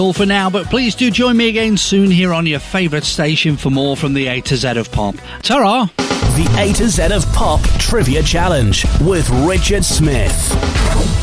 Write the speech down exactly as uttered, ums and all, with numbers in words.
All for now, but please do join me again soon here on your favourite station for more from the A to Z of Pop. Ta-ra! The A to Z of Pop Trivia Challenge with Richard Smith.